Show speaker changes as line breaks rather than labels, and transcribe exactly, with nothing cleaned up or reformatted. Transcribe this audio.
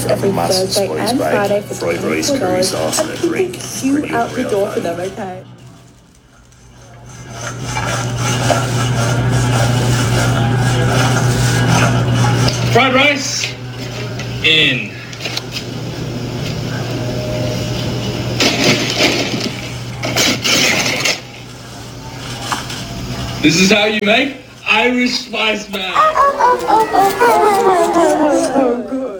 us every
Massive
Thursday
spice
and
bag,
Friday for
fried rice,
twenty-four
curry
dollars
sauce,
and
and a
we
drink.
can queue
Pretty
out the
unreal,
door for
man.
them, okay?
Fried rice in. This is how you make Irish spice, man.
Oh, good.